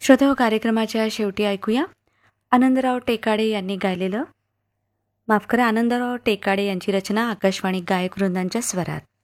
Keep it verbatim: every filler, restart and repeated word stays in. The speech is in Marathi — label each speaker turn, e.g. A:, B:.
A: श्रोतेहो, कार्यक्रमाच्या शेवटी ऐकूया आनंदराव टेकाडे यांनी गायलेलं, माफ करा, आनंदराव टेकाडे यांची रचना आकाशवाणी गायक वृंदांच्या स्वरात.